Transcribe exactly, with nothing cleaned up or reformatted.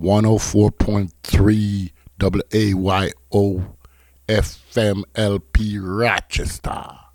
one oh four point three W A Y O F M L P Rochester.